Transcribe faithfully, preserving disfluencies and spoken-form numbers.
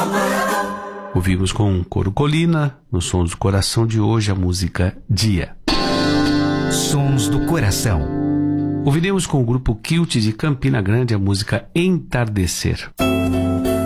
Ouvimos com Coro Colina, no Sons do Coração de hoje, a música Dia. Sons do Coração. Ouviremos com o grupo Kilt de Campina Grande a música Entardecer.